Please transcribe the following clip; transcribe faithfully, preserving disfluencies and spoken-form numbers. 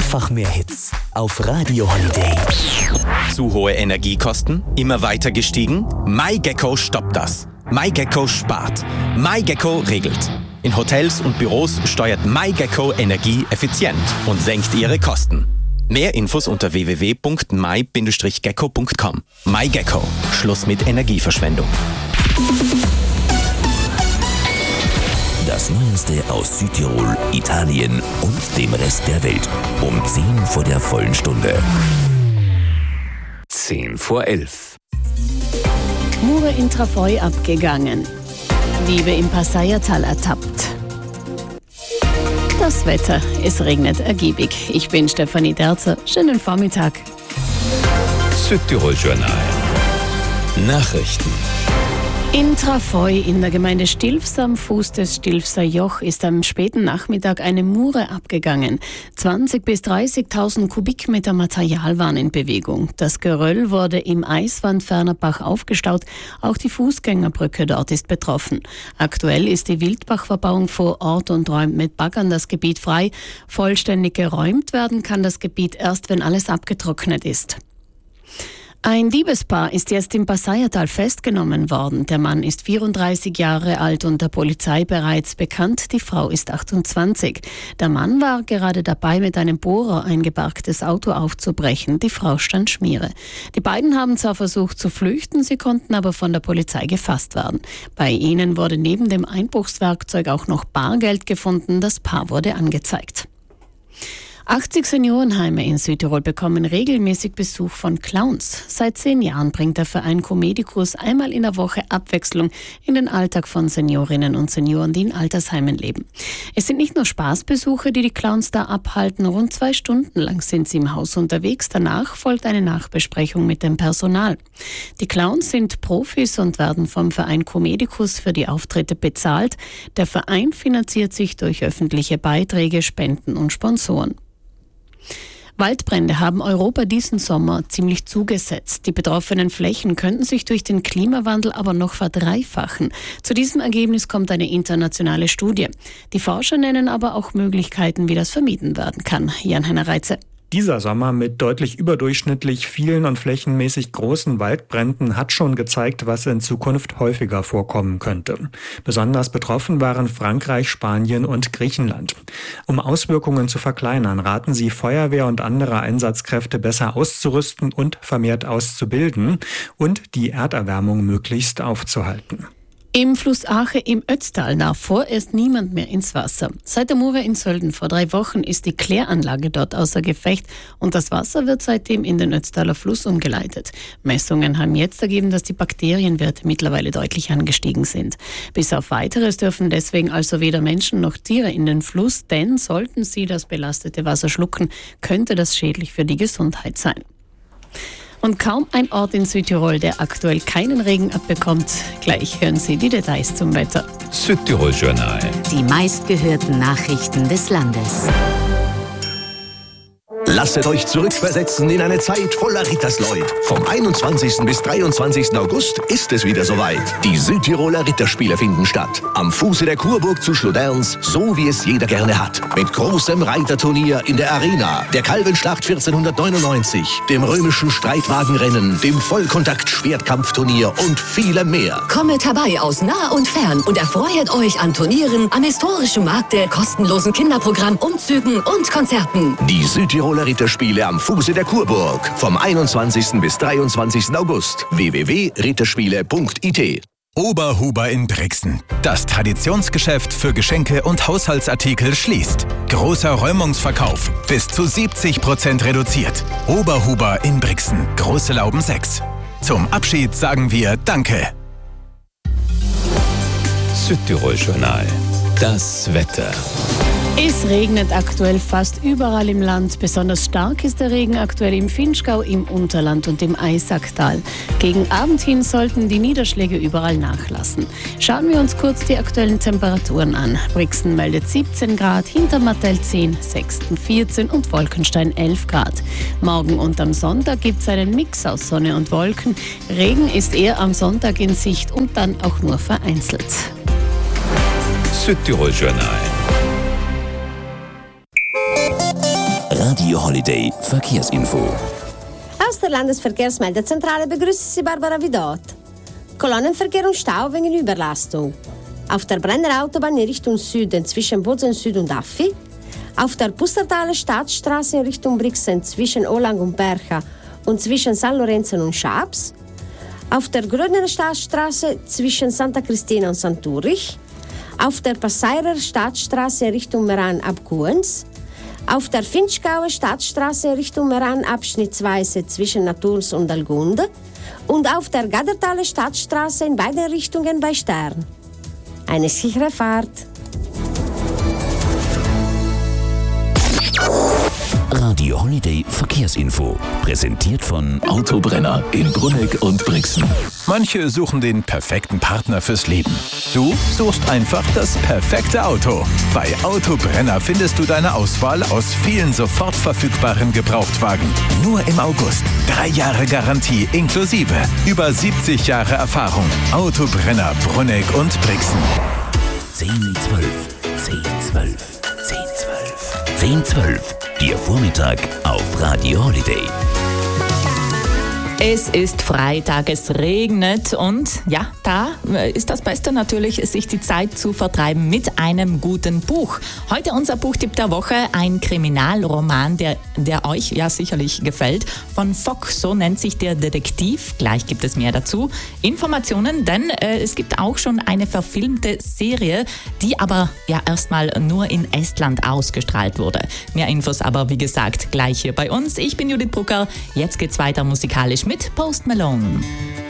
Einfach mehr Hits auf Radio Holiday. Zu hohe Energiekosten? Immer weiter gestiegen? MyGecko stoppt das. MyGecko spart. MyGecko regelt. In Hotels und Büros steuert MyGecko Energie effizient und senkt ihre Kosten. Mehr Infos unter w w w punkt my Bindestrich gecko punkt com. MyGecko. Schluss mit Energieverschwendung. Das Neueste aus Südtirol, Italien und dem Rest der Welt. Um zehn vor der vollen Stunde. zehn vor elf. Mure in Trafoi abgegangen. Diebe im Passaiertal ertappt. Das Wetter, es regnet ergiebig. Ich bin Stefanie Derzer. Schönen Vormittag. Südtirol Journal. Nachrichten. In Trafoi in der Gemeinde Stilfs am Fuß des Stilfser Joch ist am späten Nachmittag eine Mure abgegangen. zwanzigtausend bis dreißigtausend Kubikmeter Material waren in Bewegung. Das Geröll wurde im Eiswandfernerbach aufgestaut. Auch die Fußgängerbrücke dort ist betroffen. Aktuell ist die Wildbachverbauung vor Ort und räumt mit Baggern das Gebiet frei. Vollständig geräumt werden kann das Gebiet erst, wenn alles abgetrocknet ist. Ein Diebespaar ist jetzt im Passaiertal festgenommen worden. Der Mann ist vierunddreißig Jahre alt und der Polizei bereits bekannt. Die Frau ist achtundzwanzig. Der Mann war gerade dabei, mit einem Bohrer ein geparktes Auto aufzubrechen. Die Frau stand Schmiere. Die beiden haben zwar versucht zu flüchten, sie konnten aber von der Polizei gefasst werden. Bei ihnen wurde neben dem Einbruchswerkzeug auch noch Bargeld gefunden. Das Paar wurde angezeigt. achtzig Seniorenheime in Südtirol bekommen regelmäßig Besuch von Clowns. Seit zehn Jahren bringt der Verein Comedicus einmal in der Woche Abwechslung in den Alltag von Seniorinnen und Senioren, die in Altersheimen leben. Es sind nicht nur Spaßbesuche, die die Clowns da abhalten. Rund zwei Stunden lang sind sie im Haus unterwegs. Danach folgt eine Nachbesprechung mit dem Personal. Die Clowns sind Profis und werden vom Verein Comedicus für die Auftritte bezahlt. Der Verein finanziert sich durch öffentliche Beiträge, Spenden und Sponsoren. Waldbrände haben Europa diesen Sommer ziemlich zugesetzt. Die betroffenen Flächen könnten sich durch den Klimawandel aber noch verdreifachen. Zu diesem Ergebnis kommt eine internationale Studie. Die Forscher nennen aber auch Möglichkeiten, wie das vermieden werden kann. Jan-Heiner Reitze. Dieser Sommer mit deutlich überdurchschnittlich vielen und flächenmäßig großen Waldbränden hat schon gezeigt, was in Zukunft häufiger vorkommen könnte. Besonders betroffen waren Frankreich, Spanien und Griechenland. Um Auswirkungen zu verkleinern, raten sie, Feuerwehr und andere Einsatzkräfte besser auszurüsten und vermehrt auszubilden und die Erderwärmung möglichst aufzuhalten. Im Fluss Ache im Ötztal darf vorerst niemand mehr ins Wasser. Seit der Mure in Sölden vor drei Wochen ist die Kläranlage dort außer Gefecht und das Wasser wird seitdem in den Ötztaler Fluss umgeleitet. Messungen haben jetzt ergeben, dass die Bakterienwerte mittlerweile deutlich angestiegen sind. Bis auf Weiteres dürfen deswegen also weder Menschen noch Tiere in den Fluss, denn sollten sie das belastete Wasser schlucken, könnte das schädlich für die Gesundheit sein. Und kaum ein Ort in Südtirol, der aktuell keinen Regen abbekommt. Gleich hören Sie die Details zum Wetter. Südtirol Journal. Die meistgehörten Nachrichten des Landes. Lasset euch zurückversetzen in eine Zeit voller Rittersleut. Vom einundzwanzigsten bis dreiundzwanzigsten August ist es wieder soweit. Die Südtiroler Ritterspiele finden statt. Am Fuße der Kurburg zu Schloderns, so wie es jeder gerne hat. Mit großem Reiterturnier in der Arena, der Kalvenschlacht vierzehnhundertneunundneunzig, dem römischen Streitwagenrennen, dem Vollkontakt-Schwertkampfturnier und vielem mehr. Kommet herbei aus nah und fern und erfreut euch an Turnieren, am historischen Markte, kostenlosen Kinderprogramm, Umzügen und Konzerten. Die Südtiroler Ritterspiele am Fuße der Kurburg. Vom einundzwanzigsten bis dreiundzwanzigsten August. w w w punkt ritterspiele punkt i t. Oberhuber in Brixen. Das Traditionsgeschäft für Geschenke und Haushaltsartikel schließt. Großer Räumungsverkauf. Bis zu siebzig Prozent reduziert. Oberhuber in Brixen. Große Lauben sechs. Zum Abschied sagen wir Danke. Südtirol Journal. Das Wetter. Es regnet aktuell fast überall im Land. Besonders stark ist der Regen aktuell im Vinschgau, im Unterland und im Eisacktal. Gegen Abend hin sollten die Niederschläge überall nachlassen. Schauen wir uns kurz die aktuellen Temperaturen an. Brixen meldet siebzehn Grad, Hintermattel zehn, Sexten vierzehn und Wolkenstein elf Grad. Morgen und am Sonntag gibt es einen Mix aus Sonne und Wolken. Regen ist eher am Sonntag in Sicht und dann auch nur vereinzelt. Südtirol Journal. Radio Holiday Verkehrsinfo. Aus der Landesverkehrsmeldezentrale begrüßt Sie Barbara Vidot. Kolonnenverkehr und Stau wegen Überlastung. Auf der Brenner Autobahn in Richtung Süden zwischen Bozen Süd und Affi. Auf der Pustertaler Staatsstraße in Richtung Brixen zwischen Olang und Bercha und zwischen San Lorenzo und Schabs. Auf der Grödner Staatsstraße zwischen Santa Cristina und Santurich. Auf der Passairer Staatsstraße in Richtung Meran ab Kuens. Auf der Finchgauer Staatsstraße in Richtung Meran abschnittsweise zwischen Naturs und Algunde. Und auf der Gadertaler Staatsstraße in beiden Richtungen bei Stern. Eine sichere Fahrt. Radio Holiday Verkehrsinfo. Präsentiert von Autobrenner in Brunegg und Brixen. Manche suchen den perfekten Partner fürs Leben. Du suchst einfach das perfekte Auto. Bei Autobrenner findest du deine Auswahl aus vielen sofort verfügbaren Gebrauchtwagen. Nur im August. Drei Jahre Garantie inklusive. Über siebzig Jahre Erfahrung. Autobrenner Brunegg und Brixen. zehn zwölf, zehn zwölf, zehn zwölf, zehn zwölf. Ihr Vormittag auf Radio Holiday. Es ist Freitag, es regnet und ja, da ist das Beste natürlich, sich die Zeit zu vertreiben mit einem guten Buch. Heute unser Buchtipp der Woche, ein Kriminalroman, der, der euch ja sicherlich gefällt. Von Fock, so nennt sich der Detektiv. Gleich gibt es mehr dazu. Informationen, denn äh, es gibt auch schon eine verfilmte Serie, die aber ja erstmal nur in Estland ausgestrahlt wurde. Mehr Infos aber, wie gesagt, gleich hier bei uns. Ich bin Judith Brucker. Jetzt geht's weiter musikalisch mit Post Malone.